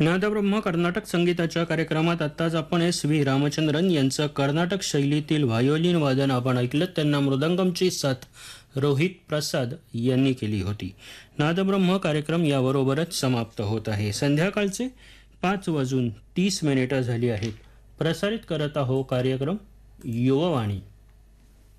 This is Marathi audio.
नादब्रह्म कर्नाटक संगीताच्या कार्यक्रमात आत्ताच आपण S.V. रामचंद्रन यांचं कर्नाटक शैलीतील व्हायोलिन वादन आपण ऐकलं. त्यांना मृदंगमची साथ रोहित प्रसाद यांनी केली होती. नादब्रह्म कार्यक्रम याबरोबरच समाप्त होत आहे. संध्याकाळचे 5:30 झाली आहेत. प्रसारित करत आहो कार्यक्रम युववाणी.